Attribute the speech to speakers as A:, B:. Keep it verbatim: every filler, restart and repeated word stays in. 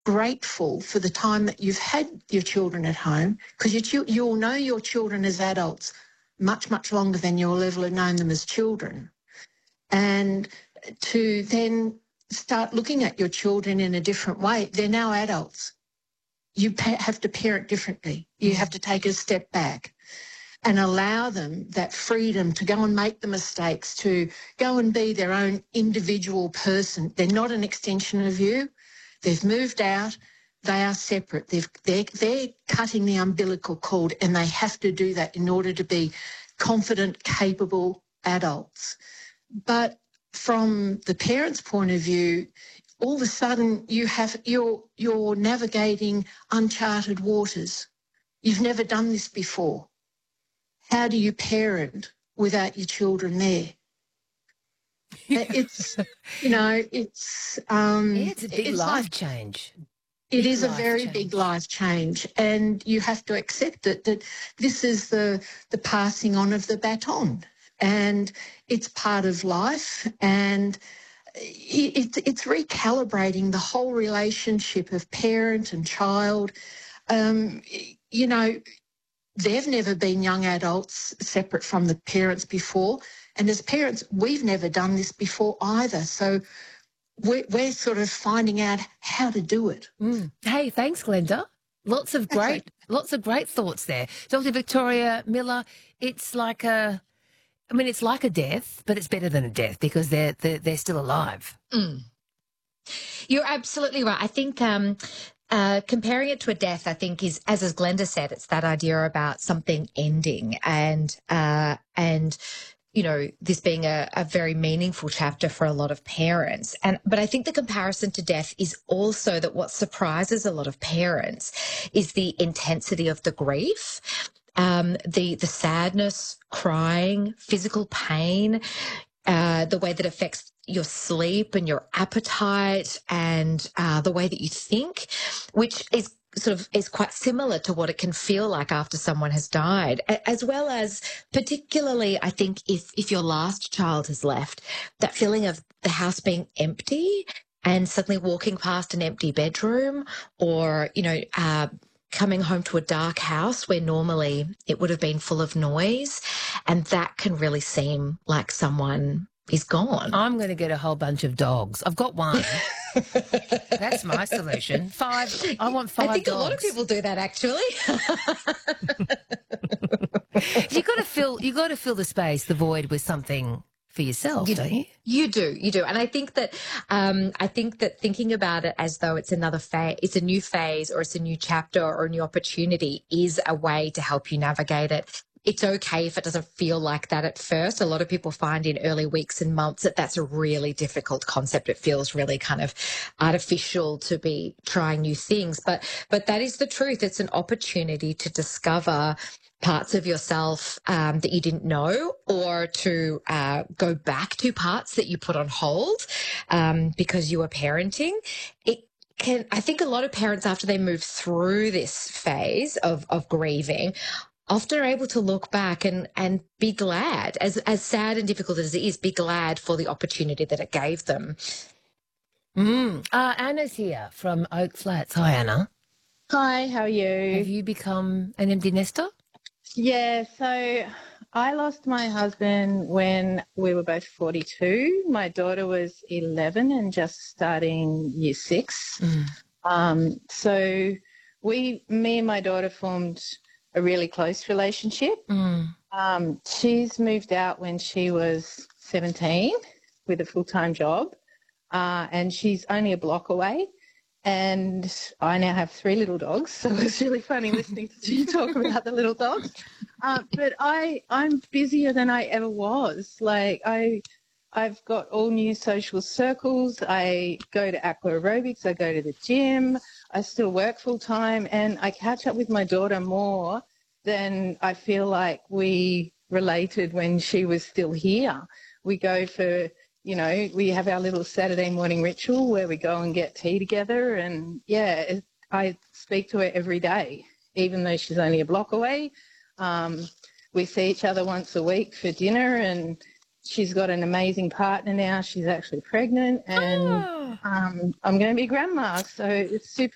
A: grateful for the time that you've had your children at home, because you, chil- you'll know your children as adults much, much longer than you'll ever have known them as children. And to then start looking at your children in a different way. They're now adults. You pa- have to parent differently. You have to take a step back and allow them that freedom to go and make the mistakes, to go and be their own individual person. They're not an extension of you. They've moved out. They are separate. They've, they're, they're cutting the umbilical cord, and they have to do that in order to be confident, capable adults. But from the parent's point of view, all of a sudden you have, you're, you're navigating uncharted waters. You've never done this before. How do you parent without your children there? It's, you know, it's... Um,
B: yeah, it's a big
A: it's
B: life
A: like,
B: change.
A: It
B: Big
A: is a
B: life
A: very
B: change.
A: big life change, and you have to accept it, that this is the, the passing on of the baton, and it's part of life, and it, it, it's recalibrating the whole relationship of parent and child. Um, you know, they've never been young adults separate from the parents before, and as parents, we've never done this before either. So we're, we're sort of finding out how to do it.
B: Mm. Hey, thanks, Glenda. Lots of great,
A: Okay.
B: lots of great thoughts there, Doctor Victoria Miller. It's like a, I mean, it's like a death, but it's better than a death because they're they're, they're still alive.
C: Mm. You're absolutely right. I think um, uh, comparing it to a death, I think is, as as Glenda said, it's that idea about something ending and uh, and. you know, this being a, a very meaningful chapter for a lot of parents. And but I think the comparison to death is also that what surprises a lot of parents is the intensity of the grief, um, the the sadness, crying, physical pain, uh, the way that affects your sleep and your appetite and uh, the way that you think, which is sort of is quite similar to what it can feel like after someone has died, as well as particularly, I think, if, if your last child has left, that feeling of the house being empty and suddenly walking past an empty bedroom or, you know, uh, coming home to a dark house where normally it would have been full of noise. And that can really seem like someone is gone.
B: I'm going to get a whole bunch of dogs. I've got one. That's my solution. Five. I want five
C: I think
B: dogs.
C: a lot of people do that, actually.
B: You got to fill. You got to fill the space, the void, with something for yourself,
C: you,
B: don't you?
C: You do, you do, and I think that um, I think that thinking about it as though it's another phase, it's a new phase, or it's a new chapter, or a new opportunity, is a way to help you navigate it. It's okay if it doesn't feel like that at first. A lot of people find in early weeks and months that that's a really difficult concept. It feels really kind of artificial to be trying new things, but but that is the truth. It's an opportunity to discover parts of yourself um, that you didn't know, or to uh, go back to parts that you put on hold um, because you were parenting. It can, I think a lot of parents, after they move through this phase of, of grieving, often are able to look back and, and be glad, as, as sad and difficult as it is, be glad for the opportunity that it gave them.
B: Mm. Uh, Anna's here from Oak Flats. Hi, Anna.
D: Hi, how are you?
B: Have you become an empty nester?
D: Yeah, so I lost my husband when we were both forty-two. My daughter was eleven and just starting year six.
B: Mm.
D: Um, so we, me and my daughter formed a really close relationship.
B: Mm.
D: Um, she's moved out when she was seventeen with a full-time job, uh, and she's only a block away. And I now have three little dogs, so it's really funny listening to you talk about the little dogs. Uh, but I, I'm busier than I ever was. Like I, I've got all new social circles. I go to aqua aerobics. I go to the gym. I still work full time, and I catch up with my daughter more than I feel like we related when she was still here. We go for, you know, we have our little Saturday morning ritual where we go and get tea together. And, yeah, it, I speak to her every day, even though she's only a block away. Um, we see each other once a week for dinner, and she's got an amazing partner now. She's actually pregnant, and
B: Oh.
D: um, I'm going to be grandma, so it's super